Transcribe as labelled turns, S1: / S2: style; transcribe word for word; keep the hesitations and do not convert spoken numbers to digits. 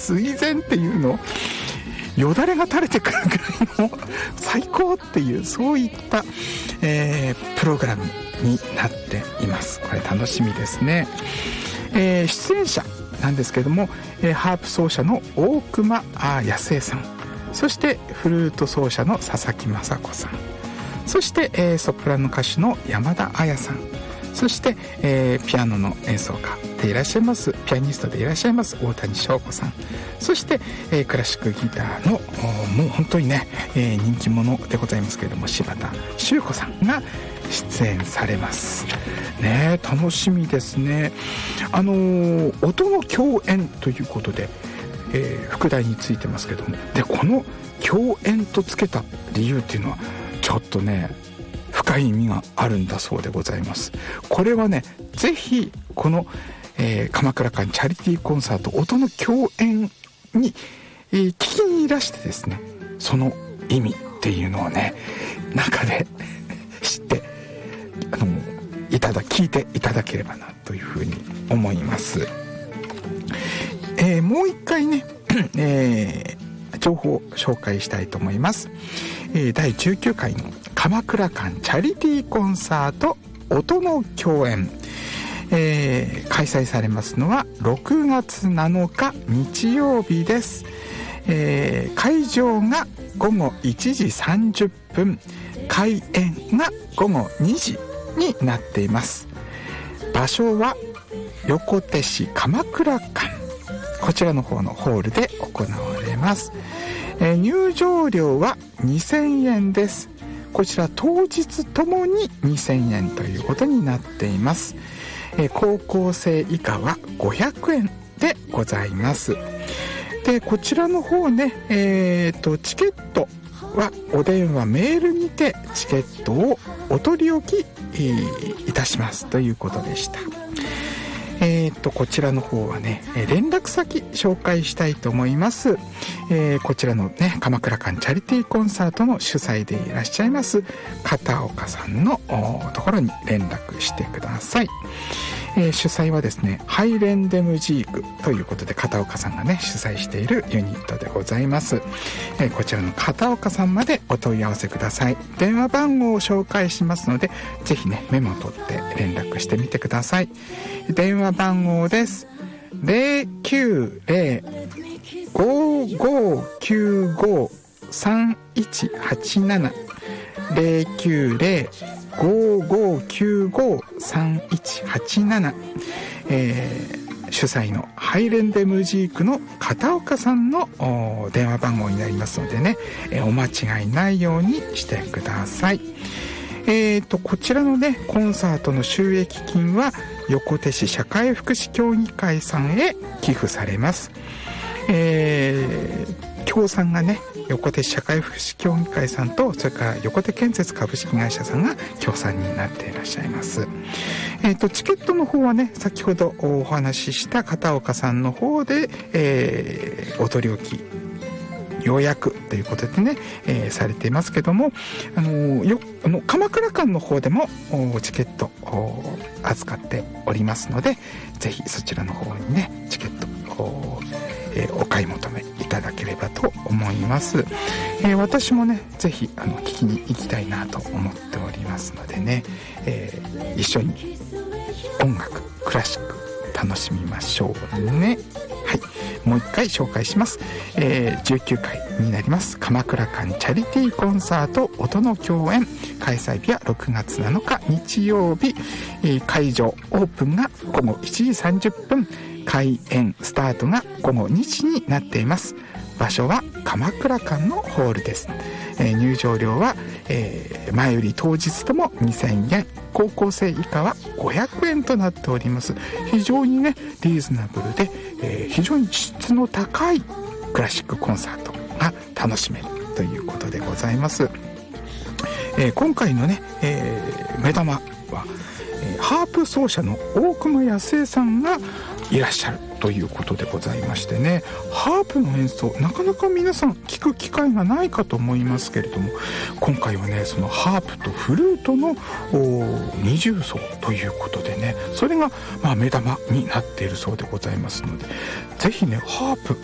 S1: 水前っていうのよだれが垂れてくるぐらいの最高っていう、そういった、えー、プログラムになっています。これ楽しみですね。えー、出演者なんですけども、えー、ハープ奏者の大隈康江さん、そしてフルート奏者の佐々木雅子さん、そして、えー、ソプラノ歌手の山田彩さん、そして、えー、ピアノの演奏家でいらっしゃいますピアニストでいらっしゃいます大谷翔子さん、そして、えー、クラシックギターのもう本当にね、えー、人気者でございますけれども柴田修子さんが出演されますね。楽しみですね。あのー、音の共演ということで、えー、副題についてますけども、でこの共演とつけた理由っていうのはちょっとね深い意味があるんだそうでございます。これはねぜひこの、えー、鎌倉館チャリティーコンサート音の共演に、えー、聞きにいらしてですね、その意味っていうのをね中で知ってあのいただ聞いていただければなというふうに思います。えー、もう一回ね、えー、情報を紹介したいと思います。えー、だいじゅうきゅうかいの鎌倉館チャリティーコンサート音の共演、えー、開催されますのはろくがつなのか日曜日です。えー、会場がごごいちじさんじゅっぷん、開演がごごにじになっています。場所は横手市鎌倉館、こちらの方のホールで行われます。えー、入場料はにせんえんです。こちら当日ともににせんえんということになっています。えー、高校生以下はごひゃくえんでございます。でこちらの方ね、えー、とチケットはお電話メールにてチケットをお取り置き、えー、いたしますということでした。えー、とこちらの方はね連絡先紹介したいと思います。えー、こちらのね鎌倉館チャリティーコンサートの主催でいらっしゃいます片岡さんのところに連絡してください。えー、主催はですねハイレンデムジークということで片岡さんがね主催しているユニットでございます。えー、こちらの片岡さんまでお問い合わせください。電話番号を紹介しますのでぜひねメモを取って連絡してみてください。電話番号です。 ゼロきゅうゼロ ごーごーきゅうごー さんいちはちなな ゼロきゅうゼロ ごーごーきゅうごー さんいちはちなな、えー、主催のハイレンデムジークの片岡さんの電話番号になりますのでね、えー、お間違いないようにしてください。えーとこちらのねコンサートの収益金は横手市社会福祉協議会さんへ寄付されます。えー、協賛がね横手市社会福祉協議会さんとそれから横手建設株式会社さんが協賛になっていらっしゃいます。えーとチケットの方はね先ほどお話しした片岡さんの方で、えー、お取り置き予約ということでね、えー、されていますけども、あのー、よあの鎌倉館の方でもチケット扱っておりますのでぜひそちらの方にねチケットお,、えー、お買い求めいただければと思います。えー、私もねぜひあの聞きに行きたいなと思っておりますのでね、えー、一緒に音楽クラシック楽しみましょうね。はい、もう一回紹介します。えー、じゅうきゅうかいになります鎌倉館チャリティーコンサート音の共演、開催日はろくがつなのか日曜日、えー、会場オープンがごごいちじさんじゅっぷん、開演スタートがごごにじになっています。場所は鎌倉館のホールです。えー、入場料は、えー、前より当日ともにせんえん、高校生以下はごひゃくえんとなっております。非常にねリーズナブルで、えー、非常に質の高いクラシックコンサートが楽しめるということでございます。えー、今回のね、えー、目玉は、えー、ハープ奏者の大隈康江さんがいらっしゃるということでございましてね、ハープの演奏なかなか皆さん聞く機会がないかと思いますけれども、今回はねそのハープとフルートの二重奏ということでね、それがまあ目玉になっているそうでございますので、ぜひねハープ